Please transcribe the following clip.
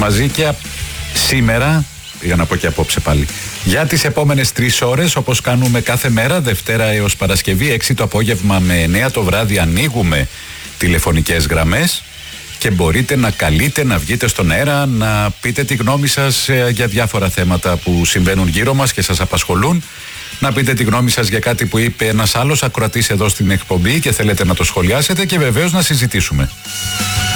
μαζί και σήμερα, πήγα να πω και απόψε πάλι, για τις επόμενες 3 ώρες, όπως κάνουμε κάθε μέρα, Δευτέρα έως Παρασκευή, 6 το απόγευμα με 9 το βράδυ, ανοίγουμε τηλεφωνικές γραμμές και μπορείτε να καλείτε, να βγείτε στον αέρα, να πείτε τη γνώμη σας για διάφορα θέματα που συμβαίνουν γύρω μας και σας απασχολούν. Να πείτε τη γνώμη σας για κάτι που είπε ένας άλλος ακροατής εδώ στην εκπομπή και θέλετε να το σχολιάσετε και βεβαίως να συζητήσουμε.